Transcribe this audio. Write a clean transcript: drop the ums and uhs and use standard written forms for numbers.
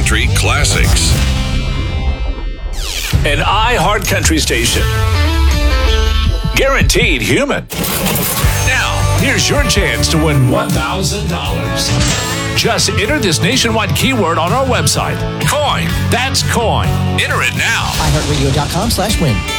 Country classics. An iHeart Country station. Guaranteed human. Now, here's your chance to win $1,000. Just enter this nationwide keyword on our website. Coin. That's coin. Enter it now. iHeartRadio.com/win.